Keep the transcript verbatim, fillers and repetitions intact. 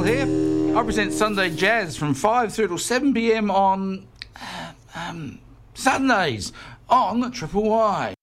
here. I present Sunday Jazz from five through till seven p m on uh, um, Sundays on Triple Y.